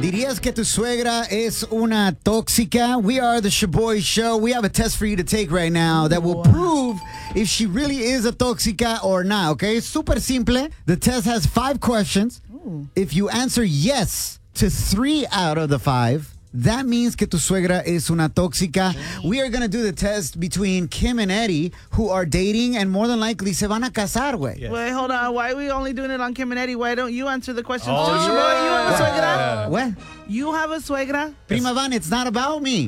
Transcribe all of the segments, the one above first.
¿Dirías que tu suegra es una tóxica? We are the Shaboy Show. We have a test for you to take right now that will prove if she really is a tóxica or not, okay? Super simple. The test has 5 questions. If you answer yes to 3 out of the 5, that means que tu suegra es una tóxica. We are going to do the test between Kim and Eddie, who are dating and more than likely se van a casar, güey. Yes. Wait, hold on. Why are we only doing it on Kim and Eddie? Why don't you answer the question too? yeah. Shaboy, you have a suegra? What? You have a suegra? Prima Van, it's not about me. The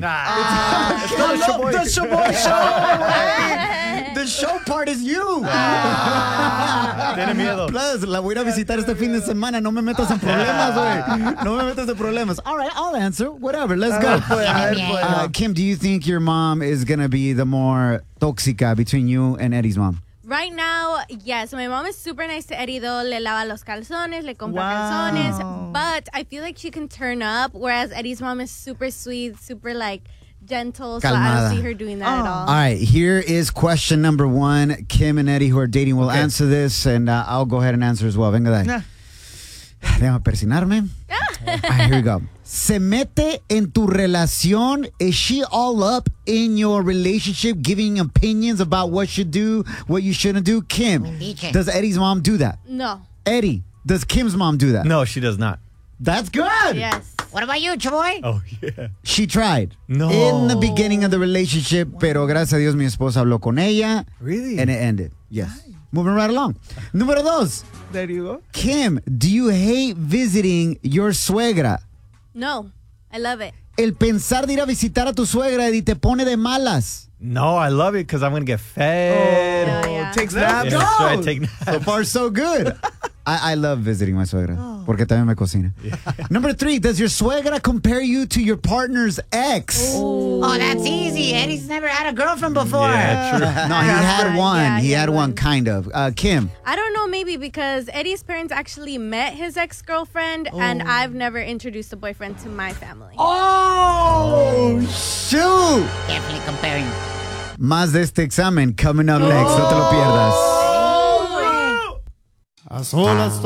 Shaboy Show. The show part is you. Tiene miedo. Plus, la voy a ir a visitar este fin de semana. No me metas en problemas, güey. No me metas en problemas. All right, I'll answer. Whatever, let's go. Kim, do you think your mom is going to be the more tóxica between you and Eddie's mom? Right now, yes. My mom is super nice to Eddie, though. Le lava los calzones, le compra calzones. But I feel like she can turn up, whereas Eddie's mom is super sweet, super, like, gentle. So I Calmada. don't see her doing that at all. All right, here is question number 1. Kim and Eddie, who are dating, will answer this, and I'll go ahead and answer as well. Venga de ahí. Déjame persinarme. All right, here we go. Se mete en tu relación. Is she all up in your relationship, giving opinions about what you do, what you shouldn't do? Kim, does Eddie's mom do that? No. Eddie, does Kim's mom do that? No, she does not. That's good. Yes. What about you, Chaboy? Oh, yeah. She tried. No. In the beginning of the relationship, pero gracias a Dios mi esposa habló con ella. Really? And it ended. Yes. Moving right along. Número 2. There you go. Kim, do you hate visiting your suegra? No. I love it. El pensar de ir a visitar a tu suegra, Eddie, te pone de malas. No, I love it because I'm going to get fed. Yeah. Takes naps. Yeah, that's right, take naps. So far, so good. I love visiting my suegra. Porque también me cocina. Number 3, does your suegra compare you to your partner's ex? Oh, that's easy. Eddie's never had a girlfriend before. Yeah, true. No, he had one. Yeah, he he had had one, one. kind of. Kim. I don't know, maybe because Eddie's parents actually met his ex-girlfriend, and I've never introduced a boyfriend to my family. Oh, shoot. Definitely comparing. Más de este examen coming up next. No te lo pierdas. A solas